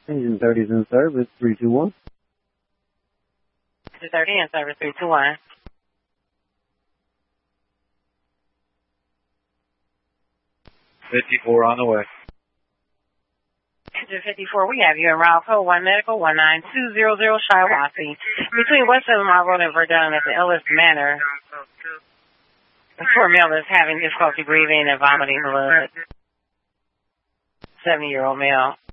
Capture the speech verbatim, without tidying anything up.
Engine thirty is in service, three two one. Engine thirty in service, three two one. fifty-four on the way. Engine fifty-four, we have you in route code one medical one nine two zero zero Shiawassee. Between West Seven Mile Road and Verdun at the Ellis Manor. The poor male is having difficulty breathing and vomiting blood. Seven-year-old male.